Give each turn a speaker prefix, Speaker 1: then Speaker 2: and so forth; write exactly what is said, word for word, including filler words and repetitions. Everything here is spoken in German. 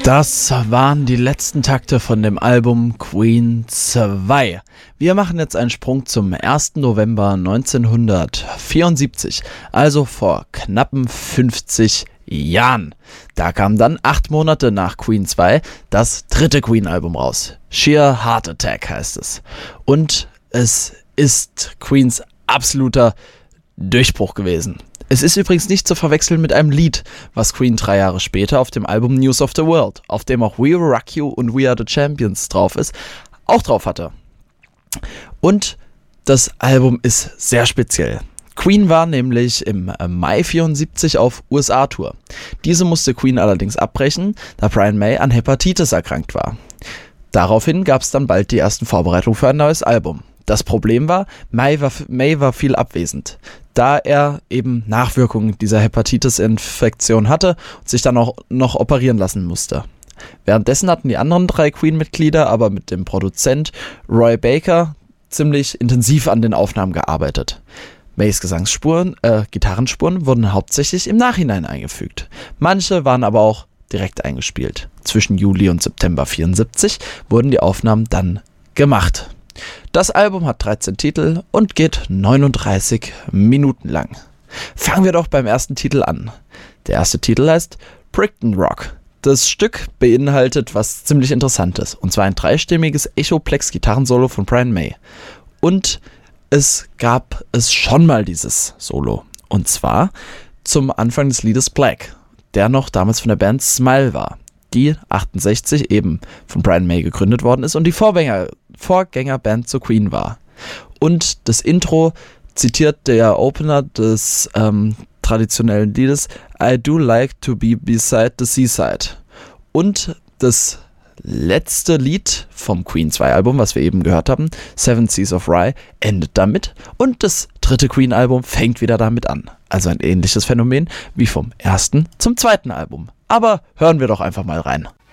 Speaker 1: Das waren die letzten Takte von dem Album Queen zwei. Wir machen jetzt einen Sprung zum ersten November neunzehnhundertvierundsiebzig, also vor knappen fünfzig Jahren. Da kam dann acht Monate nach Queen zwei das dritte Queen-Album raus. Sheer Heart Attack heißt es. Und es ist Queens absoluter Durchbruch gewesen. Es ist übrigens nicht zu verwechseln mit einem Lied, was Queen drei Jahre später auf dem Album News of the World, auf dem auch We Will Rock You und We Are the Champions drauf ist, auch drauf hatte. Und das Album ist sehr speziell. Queen war nämlich im Mai vierundsiebzig auf U S A-Tour. Diese musste Queen allerdings abbrechen, da Brian May an Hepatitis erkrankt war. Daraufhin gab es dann bald die ersten Vorbereitungen für ein neues Album. Das Problem war, May war, May war viel abwesend, da er eben Nachwirkungen dieser Hepatitis-Infektion hatte und sich dann auch noch operieren lassen musste. Währenddessen hatten die anderen drei Queen-Mitglieder aber mit dem Produzent Roy Baker ziemlich intensiv an den Aufnahmen gearbeitet. Mays Gesangsspuren, äh, Gitarrenspuren wurden hauptsächlich im Nachhinein eingefügt. Manche waren aber auch direkt eingespielt. Zwischen Juli und September vierundsiebzig wurden die Aufnahmen dann gemacht. Das Album hat dreizehn Titel und geht neununddreißig Minuten lang. Fangen wir doch beim ersten Titel an. Der erste Titel heißt Brixton Rock. Das Stück beinhaltet was ziemlich Interessantes, und zwar ein dreistimmiges Echoplex-Gitarrensolo von Brian May. Und es gab es schon mal dieses Solo, und zwar zum Anfang des Liedes Black, der noch damals von der Band Smile war, die achtundsechzig eben von Brian May gegründet worden ist und die Vorgänger, Vorgängerband zu Queen war. Und das Intro zitiert der Opener des ähm, traditionellen Liedes I Do Like to Be Beside the Seaside. Und das letzte Lied vom Queen zwei Album, was wir eben gehört haben, Seven Seas of Rye, endet damit, und das dritte Queen Album fängt wieder damit an. Also ein ähnliches Phänomen wie vom ersten zum zweiten Album. Aber hören wir doch einfach mal rein.